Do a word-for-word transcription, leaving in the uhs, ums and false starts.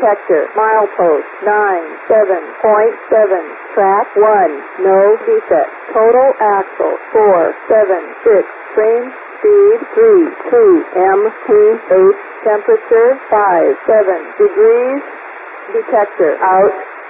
detector, milepost nine seven point seven, track one, no defect, total axle four seven six, frame speed three two M P H, temperature five seven degrees, detector out.